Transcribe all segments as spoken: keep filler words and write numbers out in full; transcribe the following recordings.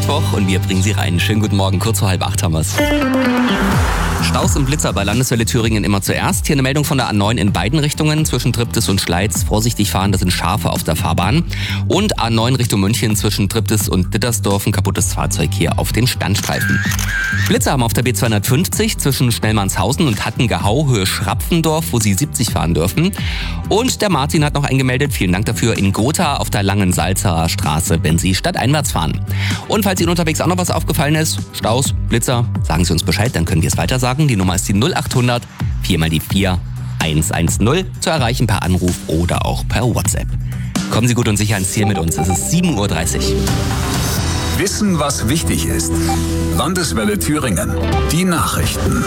Mittwoch und wir bringen Sie rein. Schönen guten Morgen, kurz vor halb acht haben wir's. Staus und Blitzer bei Landeswelle Thüringen immer zuerst. Hier eine Meldung von der A neun in beiden Richtungen zwischen Triptis und Schleiz. Vorsichtig fahren, da sind Schafe auf der Fahrbahn. Und A neun Richtung München zwischen Triptis und Dittersdorf ein kaputtes Fahrzeug hier auf den Standstreifen. Blitzer haben auf der B zweihundertfünfzig zwischen Schnellmannshausen und Hattengehau Höhe Schrapfendorf, wo Sie siebzig fahren dürfen. Und der Martin hat noch eingemeldet, vielen Dank dafür, in Gotha auf der Langen Salzerer Straße, wenn Sie stadteinwärts fahren. Und falls Ihnen unterwegs auch noch was aufgefallen ist, Staus, Blitzer, sagen Sie uns Bescheid, dann können wir es weiter sagen. Die Nummer ist die null acht hundert vier mal die vier eins eins null, zu erreichen per Anruf oder auch per WhatsApp. Kommen Sie gut und sicher ins Ziel mit uns. Es ist sieben Uhr dreißig. Wissen, was wichtig ist. Landeswelle Thüringen. Die Nachrichten.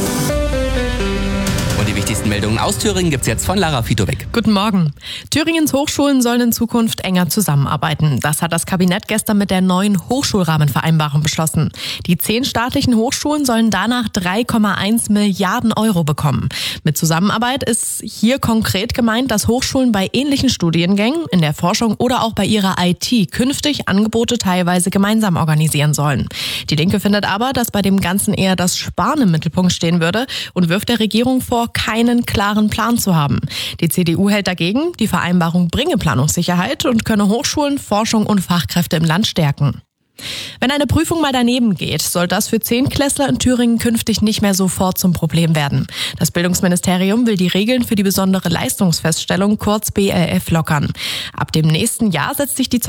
Und die wichtigsten Meldungen aus Thüringen gibt's jetzt von Lara Fitowek. Guten Morgen. Thüringens Hochschulen sollen in Zukunft enger zusammenarbeiten. Das hat das Kabinett gestern mit der neuen Hochschulrahmenvereinbarung beschlossen. Die zehn staatlichen Hochschulen sollen danach drei Komma eins Milliarden Euro bekommen. Mit Zusammenarbeit ist hier konkret gemeint, dass Hochschulen bei ähnlichen Studiengängen, in der Forschung oder auch bei ihrer I T künftig Angebote teilweise gemeinsam organisieren sollen. Die Linke findet aber, dass bei dem Ganzen eher das Sparen im Mittelpunkt stehen würde und wirft der Regierung vor, keinen klaren Plan zu haben. Die C D U hält dagegen, die Vereinbarung bringe Planungssicherheit und könne Hochschulen, Forschung und Fachkräfte im Land stärken. Wenn eine Prüfung mal daneben geht, soll das für Zehntklässler in Thüringen künftig nicht mehr sofort zum Problem werden. Das Bildungsministerium will die Regeln für die besondere Leistungsfeststellung, kurz B L F, lockern. Ab dem nächsten Jahr setzt sich die